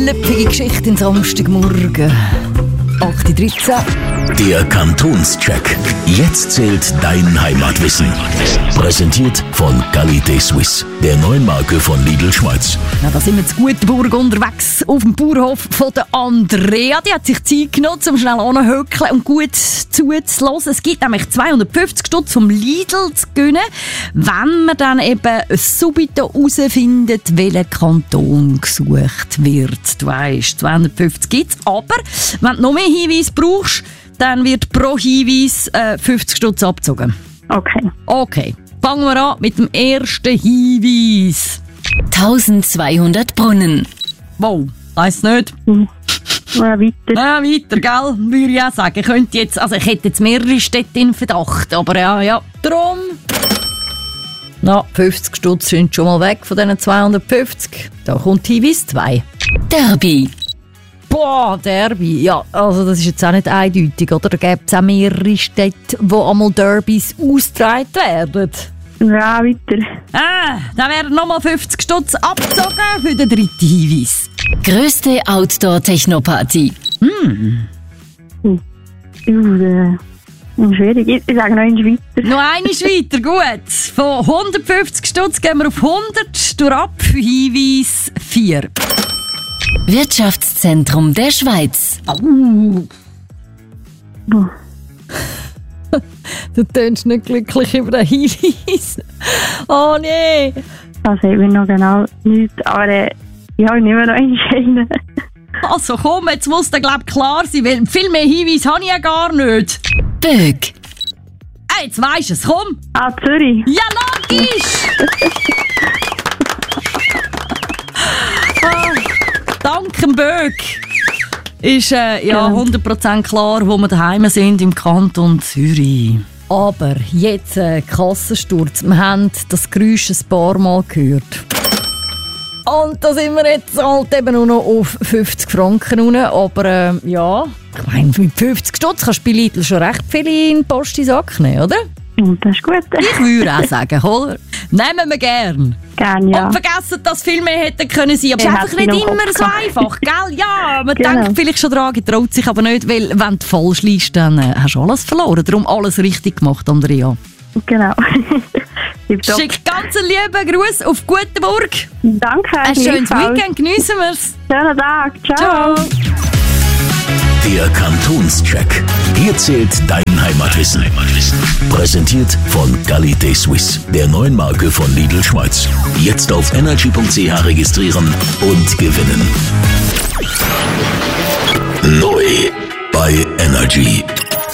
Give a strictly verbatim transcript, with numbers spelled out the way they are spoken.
schlüpfige Geschichte in Samstagmorgen. acht Uhr dreizehn. Der Kantonscheck. Jetzt zählt dein Heimatwissen. Präsentiert von Qualité Suisse, der neuen Marke von Lidl Schweiz. Ja, da sind wir zu Gutenburg unterwegs auf dem Bauernhof von der Andrea. Die hat sich Zeit genommen, um schnell anzuhöckeln und gut zuzulassen. Es gibt nämlich zweihundertfünfzig Stutz vom Lidl zu gewinnen, wenn man dann eben subito herausfindet, welcher Kanton gesucht wird. Du weisst, zweihundertfünfzig gibt es. Aber wenn du noch mehr Hinweise brauchst, dann wird pro Hinweis äh, fünfzig Stutz abgezogen. Okay. Okay, fangen wir an mit dem ersten Hinweis. eintausendzweihundert Brunnen. Wow, weiss nicht. Hm. Ja, weiter. Ja, weiter, gell? Würde ich auch sagen. Ich könnte jetzt, also ich hätte jetzt mehrere Städte in Verdacht, aber ja, ja. Drum. Na, fünfzig Stutz sind schon mal weg von diesen zweihundertfünfzig. Da kommt Hinweis zwei. Derby. Boah, Derby. Ja, also das ist jetzt auch nicht eindeutig, oder? Da gibt es auch mehrere Städte, wo einmal Derbys ausgetragen werden. Ja, weiter. Ah, dann werden nochmal fünfzig Stutz abgezogen für den dritten Hinweis. Grösste Outdoor-Techno-Party. Hm. Hm. Uh, schwierig. Ich sage noch eins weiter. Noch eines weiter, gut. Von hundertfünfzig Stutz gehen wir auf hundert, durch ab für Hinweis vier. Wirtschaftszentrum der Schweiz. Uh. Oh. Du tönst nicht glücklich über den Hinweis. Oh nee. Das sagt mir noch genau nichts, aber äh, ich habe nicht mehr noch einen. Also komm, jetzt muss der glaub klar sein, weil viel mehr Hinweise habe ich ja gar nicht. Böck. Ah, jetzt weisst du es, komm. Ah, Zürich. Ja, logisch. ah, danke, Böck. Ist äh, ja hundert Prozent klar, wo wir daheim sind im Kanton Zürich. Aber jetzt äh, Kassensturz. Wir haben das Geräusch ein paar Mal gehört. Und da sind wir jetzt halt eben nur noch auf fünfzig Franken unten. Aber äh, ja, ich meine, mit fünfzig Stutz kannst du bei Lidl schon recht viel in den Postisack nehmen, oder? Und das ist gut. Ich würde auch sagen, oder? Nehmen wir gern. Gerne, ja. Und vergessen, dass viel mehr hätte können sein. Aber es ist einfach nicht immer so einfach, gell? Ja, man Genau. denkt vielleicht schon dran, traut sich aber nicht, weil wenn du falsch liest, dann äh, hast du alles verloren. Darum alles richtig gemacht, Andrea. Genau. Tipptopp. Schick ganz einen lieben Gruß auf Gutenburg. Danke. Ein schönes gleichfalls. Weekend, geniessen wir's. Schönen Tag. Ciao. Ciao. Der Kantonscheck. Hier zählt dein Heimatwissen. Präsentiert von Qualité Suisse, der neuen Marke von Lidl Schweiz. Jetzt auf energy punkt c h registrieren und gewinnen. Neu bei Energy.